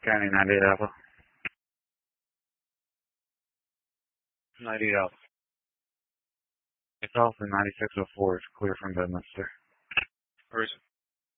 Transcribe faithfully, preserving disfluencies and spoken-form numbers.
County ninety-eight Alpha. ninety-eight Alpha. It's also ninety-six oh four. It's clear from Bedminster. Where is it?